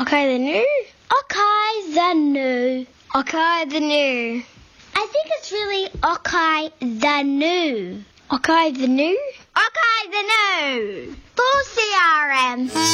Okay, the new. Okay, the new. Okay, the new. I think it's really okay, the new. Okay, the new. Okay, the new. For CRM.